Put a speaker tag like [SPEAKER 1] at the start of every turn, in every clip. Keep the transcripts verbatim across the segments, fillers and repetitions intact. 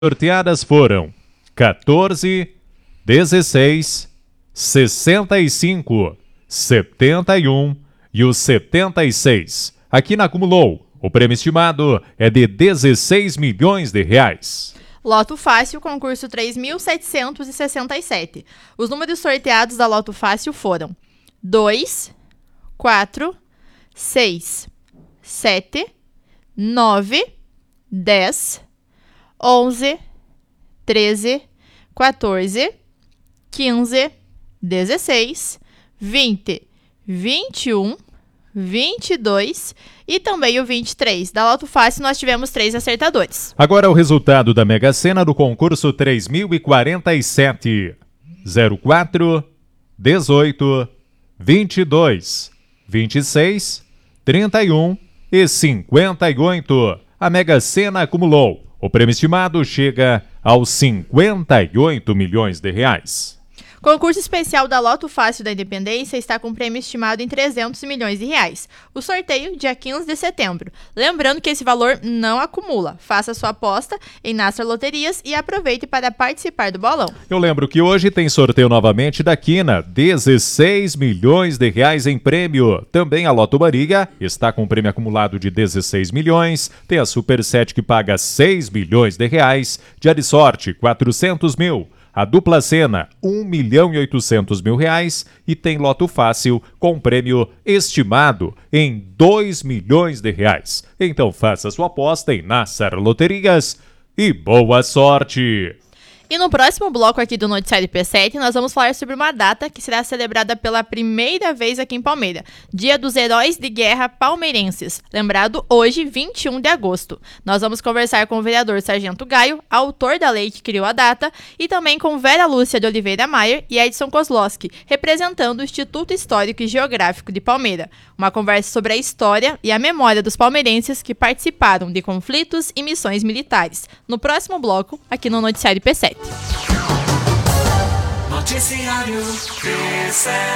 [SPEAKER 1] sorteadas foram quatorze, dezesseis, sessenta e cinco, setenta e um e o setenta e seis. Aqui na Acumulou, o prêmio estimado é de dezesseis milhões de reais.
[SPEAKER 2] Loto Fácil, concurso três mil setecentos e sessenta e sete. Os números sorteados da Loto Fácil foram dois, quatro, seis, sete, nove, dez, onze, treze, quatorze, quinze, dezesseis, vinte, vinte e um, vinte e dois e também o vinte e três. Da Loto Fácil nós tivemos três acertadores.
[SPEAKER 1] Agora o resultado da Mega Sena do concurso três mil e quarenta e sete. zero quatro, dezoito, vinte e dois, vinte e seis, trinta e um e cinquenta e oito. A Mega Sena acumulou. O prêmio estimado chega aos cinquenta e oito milhões de reais.
[SPEAKER 2] Concurso especial da Loto Fácil da Independência está com prêmio estimado em trezentos milhões de reais. O sorteio, dia quinze de setembro. Lembrando que esse valor não acumula. Faça sua aposta em Nastra Loterias e aproveite para participar do bolão.
[SPEAKER 1] Eu lembro que hoje tem sorteio novamente da Quina. dezesseis milhões de reais em prêmio. Também a Loto Maria está com prêmio acumulado de dezesseis milhões. Tem a Super sete que paga seis milhões de reais. Diário de sorte, quatrocentos mil. A Dupla Sena, um milhão e oitocentos mil reais e tem Loto Fácil com prêmio estimado em dois milhões de reais. Então faça sua aposta em Nassar Loterias e boa sorte!
[SPEAKER 2] E no próximo bloco aqui do Noticiário P sete, nós vamos falar sobre uma data que será celebrada pela primeira vez aqui em Palmeira, Dia dos Heróis de Guerra Palmeirenses, lembrado hoje, vinte e um de agosto. Nós vamos conversar com o vereador Sargento Gaio, autor da lei que criou a data, e também com Vera Lúcia de Oliveira Maier e Edson Kozlowski, representando o Instituto Histórico e Geográfico de Palmeira. Uma conversa sobre a história e a memória dos palmeirenses que participaram de conflitos e missões militares. No próximo bloco, aqui no Noticiário P sete.
[SPEAKER 3] Noticiário P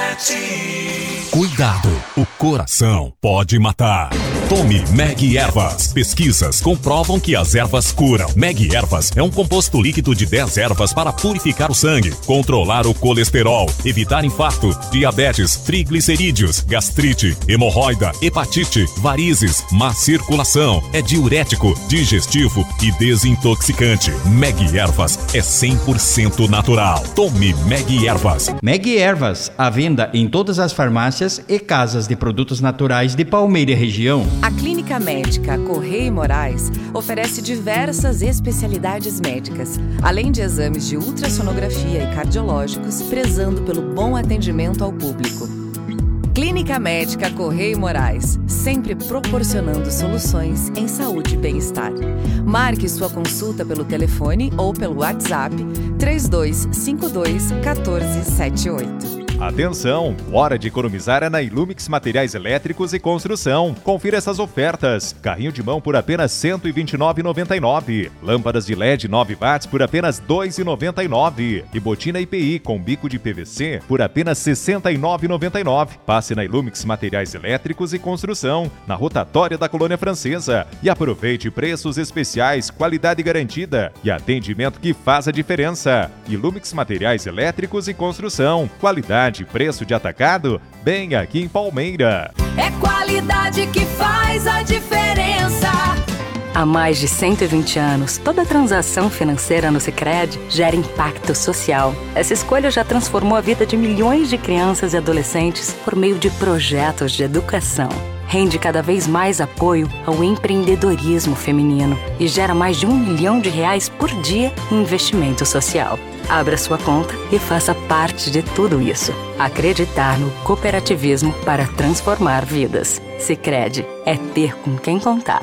[SPEAKER 3] sete.
[SPEAKER 4] Cuidado, o coração pode matar. Tome Meg Ervas. Pesquisas comprovam que as ervas curam. Meg Ervas é um composto líquido de dez ervas para purificar o sangue, controlar o colesterol, evitar infarto, diabetes, triglicerídeos, gastrite, hemorroida, hepatite, varizes, má circulação. É diurético, digestivo e desintoxicante. Meg Ervas é cem por cento natural. Tome Meg Ervas.
[SPEAKER 5] Meg Ervas, à venda em todas as farmácias e casas de produtos naturais de Palmeira e região.
[SPEAKER 6] A Clínica Médica Correia e Moraes oferece diversas especialidades médicas, além de exames de ultrassonografia e cardiológicos, prezando pelo bom atendimento ao público. Clínica Médica Correia e Moraes, sempre proporcionando soluções em saúde e bem-estar. Marque sua consulta pelo telefone ou pelo WhatsApp três dois cinco dois, um quatro sete oito.
[SPEAKER 1] Atenção, hora de economizar é na Ilumix Materiais Elétricos e Construção. Confira essas ofertas. Carrinho de mão por apenas cento e vinte e nove reais e noventa e nove centavos. Lâmpadas de L E D nove watts por apenas dois reais e noventa e nove centavos. E botina I P I com bico de P V C por apenas sessenta e nove reais e noventa e nove centavos. Passe na Ilumix Materiais Elétricos e Construção, na rotatória da Colônia Francesa. E aproveite preços especiais, qualidade garantida e atendimento que faz a diferença. Ilumix Materiais Elétricos e Construção. Qualidade e preço de atacado, bem aqui em Palmeira.
[SPEAKER 3] É qualidade que faz a diferença.
[SPEAKER 7] Há mais de cento e vinte anos, toda transação financeira no Sicredi gera impacto social. Essa escolha já transformou a vida de milhões de crianças e adolescentes por meio de projetos de educação. Rende cada vez mais apoio ao empreendedorismo feminino e gera mais de um milhão de reais por dia em investimento social. Abra sua conta e faça parte de tudo isso. Acreditar no cooperativismo para transformar vidas. Sicredi é ter com quem contar.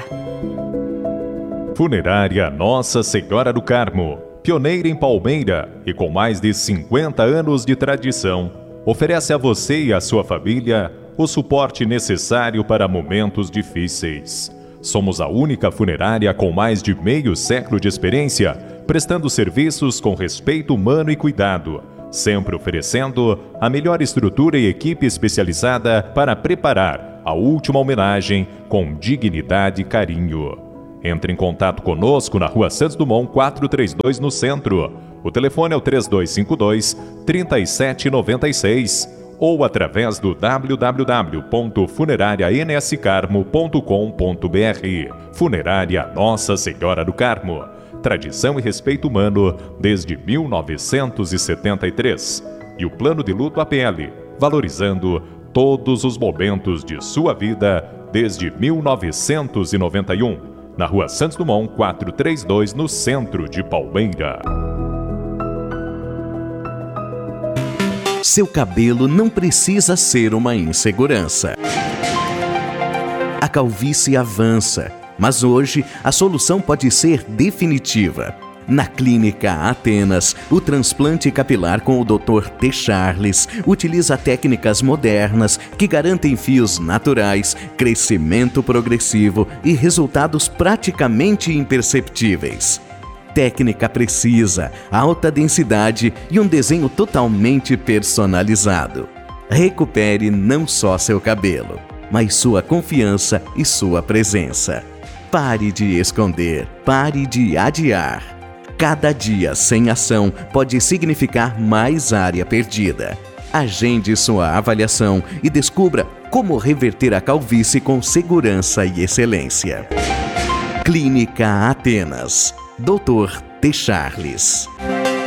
[SPEAKER 1] Funerária Nossa Senhora do Carmo, pioneira em Palmeira e com mais de cinquenta anos de tradição, oferece a você e a sua família o suporte necessário para momentos difíceis. Somos a única funerária com mais de meio século de experiência, prestando serviços com respeito humano e cuidado, sempre oferecendo a melhor estrutura e equipe especializada para preparar a última homenagem com dignidade e carinho. Entre em contato conosco na Rua Santos Dumont quatrocentos e trinta e dois, no centro. O telefone é o três dois cinco dois, três sete nove seis ou através do w w w ponto funerária n s carmo ponto com ponto b r. Funerária Nossa Senhora do Carmo. Tradição e respeito humano desde mil novecentos e setenta e três. E o Plano de Luto A P L, valorizando todos os momentos de sua vida desde mil novecentos e noventa e um. Na Rua Santos Dumont quatrocentos e trinta e dois, no centro de Palmeira.
[SPEAKER 8] Seu cabelo não precisa ser uma insegurança. A calvície avança, mas hoje a solução pode ser definitiva. Na Clínica Atenas, o transplante capilar com o doutor T. Charles utiliza técnicas modernas que garantem fios naturais, crescimento progressivo e resultados praticamente imperceptíveis. Técnica precisa, alta densidade e um desenho totalmente personalizado. Recupere não só seu cabelo, mas sua confiança e sua presença. Pare de esconder, pare de adiar. Cada dia sem ação pode significar mais área perdida. Agende sua avaliação e descubra como reverter a calvície com segurança e excelência. Clínica Atenas. doutor T. Charles.